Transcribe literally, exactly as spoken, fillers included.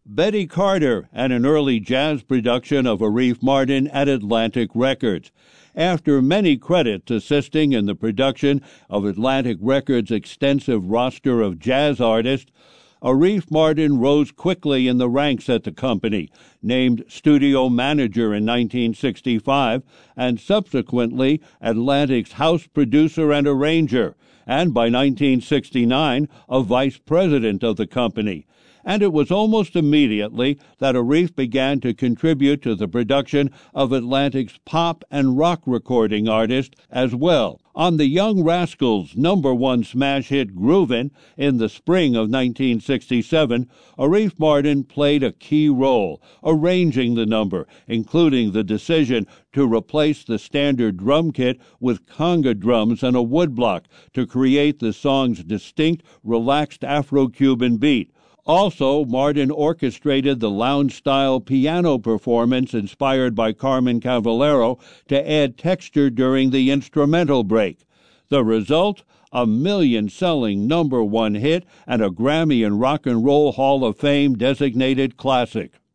Betty Carter and an early jazz production of Arif Mardin at Atlantic Records. After many credits assisting in the production of Atlantic Records' extensive roster of jazz artists, Arif Mardin rose quickly in the ranks at the company, named studio manager in nineteen sixty-five, and subsequently Atlantic's house producer and arranger, and by nineteen sixty-nine a vice president of the company. And it was almost immediately that Arif began to contribute to the production of Atlantic's pop and rock recording artists as well. On the Young Rascals' number one smash hit Groovin' in the spring of nineteen sixty-seven, Arif Mardin played a key role, arranging the number, including the decision to replace the standard drum kit with conga drums and a woodblock to create the song's distinct, relaxed Afro-Cuban beat. Also, Mardin orchestrated the lounge-style piano performance inspired by Carmen Cavallero to add texture during the instrumental break. The result? A million-selling number one hit and a Grammy and Rock and Roll Hall of Fame designated classic.